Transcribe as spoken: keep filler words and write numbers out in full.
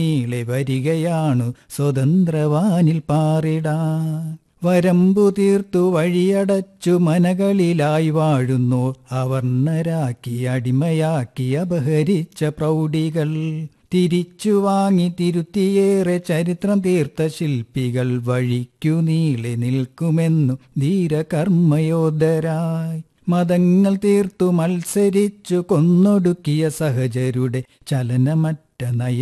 നീളെ വരികയാണു സ്വതന്ത്രവാനിൽ പാറിടാൻ. വരമ്പു തീർത്തു വഴിയടച്ചു മനകളിലായി വാഴുന്നു അവർണരാക്കി അടിമയാക്കി അപഹരിച്ച പ്രൗഢികൾ. തിരിച്ചു വാങ്ങി തിരുത്തിയേറെ ചരിത്രം തീർത്ത ശില്പികൾ വഴിക്കു നീളെ നിൽക്കുമെന്നു ധീരകർമ്മയോധരായി. മതങ്ങൾ തീർത്തു മത്സരിച്ചു കൊന്നൊടുക്കിയ സഹചരുടെ ചലനമറ്റ നയ